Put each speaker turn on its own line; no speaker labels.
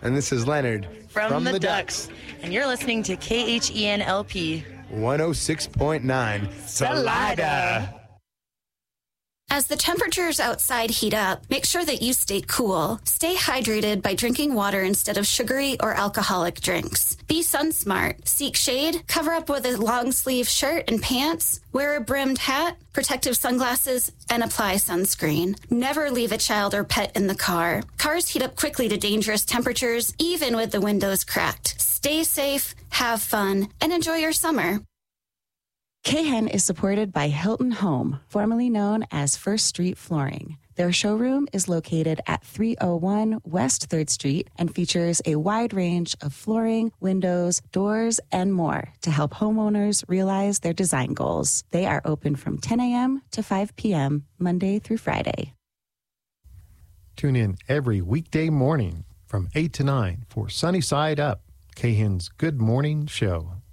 And this is Leonard
from the Ducks. And you're listening to KHENLP
106.9 Salida.
As the temperatures outside heat up, make sure that you stay cool. Stay hydrated by drinking water instead of sugary or alcoholic drinks. Be sun smart. Seek shade. Cover up with a long sleeve shirt and pants. Wear a brimmed hat, protective sunglasses, and apply sunscreen. Never leave a child or pet in the car. Cars heat up quickly to dangerous temperatures, even with the windows cracked. Stay safe, have fun, and enjoy your summer.
KHEN is supported by Hilton Home, formerly known as First Street Flooring. Their showroom is located at 301 West 3rd Street and features a wide range of flooring, windows, doors, and more to help homeowners realize their design goals. They are open from 10 a.m. to 5 p.m., Monday through Friday.
Tune in every weekday morning from 8 to 9 for Sunny Side Up, KHEN's Good Morning Show.